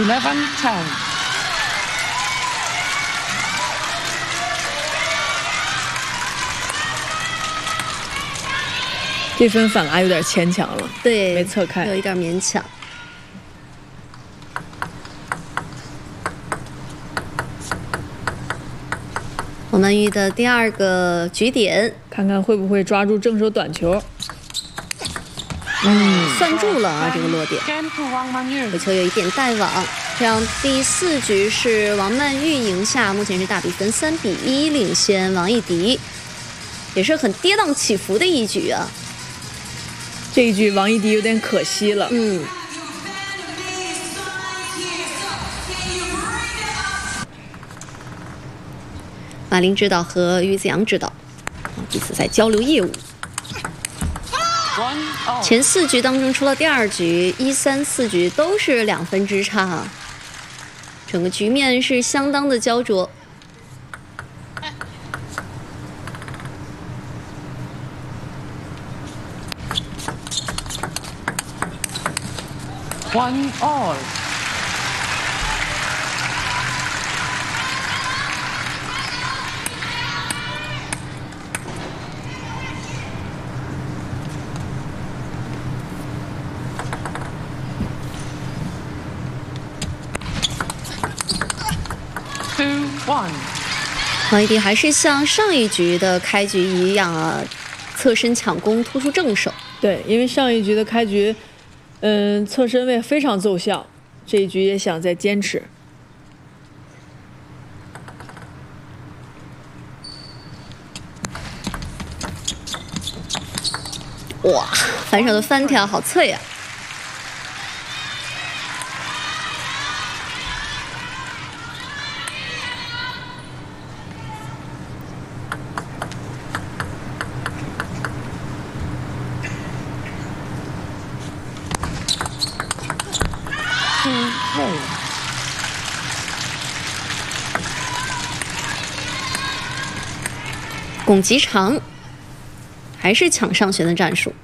11-10。 这分反而有点牵强了， 对， 没侧开， 有一点勉强。我们遇的第2个局点， 看看会不会抓住正手短球。 算住了啊，这个落点。回球有一点带网，这样第4局是王曼玉赢下，目前是大比分3-1领先王艺迪，也是很跌宕起伏的一局啊。 这一局王艺迪有点可惜了。 马林指导和于子阳指导，彼此在交流业务。前4局当中，除了第2局1、3、4局都是2分之差，整个局面是相当的焦灼。 1 all。 王艺迪还是像上一局的开局一样啊，侧身抢攻，突出正手。 对，因为上一局的开局，侧身位非常奏效，这一局也想再坚持。 哇，反手的翻跳好脆啊！攻击长，还是抢上旋的战术。